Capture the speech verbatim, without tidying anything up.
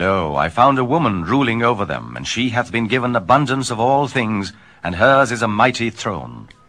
Lo, I found a woman ruling over them, and she hath been given abundance of all things, and hers is a mighty throne.